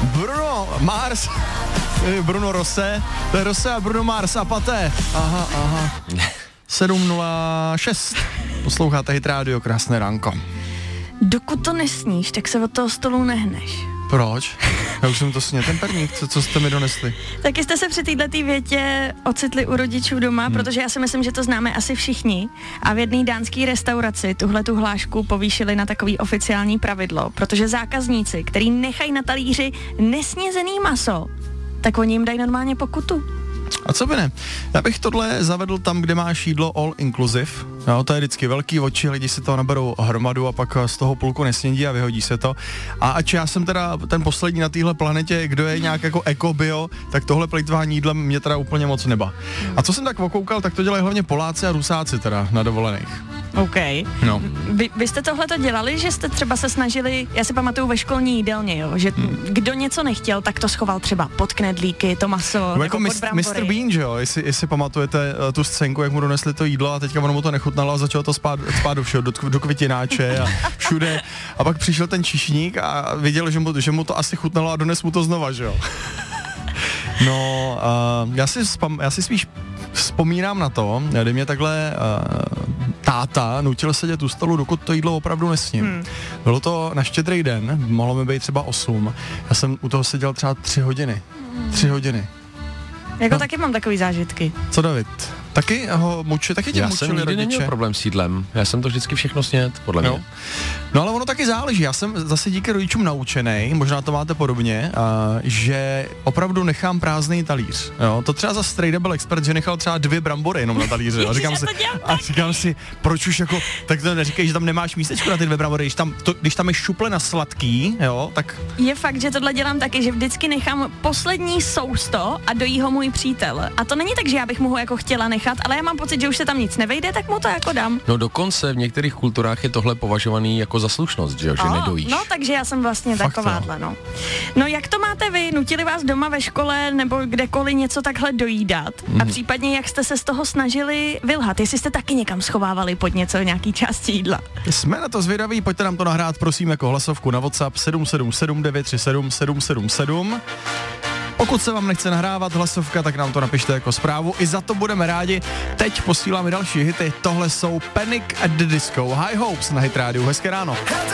Bruno Mars, Bruno Rose, to je Rose a Bruno Mars a Paté. Aha. 7:06. Posloucháte Hit Radio, krásné ránko. Dokud to nesníš, tak se od toho stolu nehneš. Proč? Já už jsem to sněl, ten perník, co jste mi donesli? Taky jste se při této větě ocitli u rodičů doma, protože já si myslím, že to známe asi všichni. A v jedné dánské restauraci tuhletu hlášku povýšili na takový oficiální pravidlo, protože zákazníci, který nechají na talíři nesnězený maso, tak oni jim dají normálně pokutu. A co by ne? Já bych tohle zavedl tam, kde máš jídlo all inclusive. Jo, to je vždycky velký oči, lidi si toho naberou hromadu a pak z toho půlku nesnědí a vyhodí se to. A ač já jsem teda ten poslední na téhle planetě, kdo je nějak jako eko-bio, tak tohle plejtvání jídlem mě teda úplně moc neba. A co jsem tak okoukal, tak to dělají hlavně Poláci a Rusáci teda na dovolených. OK. No. Vy jste tohleto dělali, že jste třeba se snažili, já si pamatuju ve školní jídelně, jo, že kdo něco nechtěl, tak to schoval třeba pod knedlíky, to maso, no, jako pod brambory. Mr. Bean, že jo, jestli pamatujete tu scénku, jak mu donesli to jídlo a teďka ono mu to nechutnalo a začalo to spát do všeho, do květináče a všude. A pak přišel ten číšník a viděl, že mu to asi chutnalo a dones mu to znova, že jo. No, já si spíš vzpomínám na to, kdy mě takhle táta nutil sedět u stolu, dokud to jídlo opravdu nesním. Bylo to na Štědrý den, mohlo mi být třeba 8. Já jsem u toho seděl třeba 3 hodiny. 3 hodiny. Jako taky mám takový zážitky. Co David? Taky ho mučili, taky tě mučili rodiče? Já jsem nikdy neměl problém s jídlem. Já jsem to vždycky všechno sněd, podle mě. No ale ono taky záleží. Já jsem zase díky rodičům naučenej, možná to máte podobně, že opravdu nechám prázdný talíř. Jo? To třeba za Stray Double Expert, že nechal třeba 2 brambory jenom na talíři. A říkám si, proč už jako, tak to neříkej, že tam nemáš místečko na ty 2 brambory, když tam je šuple na sladký, jo, tak... Je fakt, že tohle dělám taky, že vždycky nechám poslední sousto a dojí ho můj přítel. A to není tak, že já bych mu ho jako chtěla nechat, ale já mám pocit, že už se tam nic nevejde, tak mu to jako dám. No dokonce v některých kulturách je tohle považovaný jako za slušnost, že nedojíš. No, takže já jsem vlastně takováhle, no. No, jak to máte vy? Nutili vás doma ve škole nebo kdekoliv něco takhle dojídat? A případně jak jste se z toho snažili vylhat? Jestli jste taky někam schovávali pod něco, nějaký části jídla? Jsme na to zvědaví, pojďte nám to nahrát, prosím, jako hlasovku na WhatsApp 777 937 777. Pokud se vám nechce nahrávat hlasovka, tak nám to napište jako zprávu. I za to budeme rádi. Teď posíláme další hity. Tohle jsou Panic at the Disco. High Hopes na Hit Radio. Hezké ráno.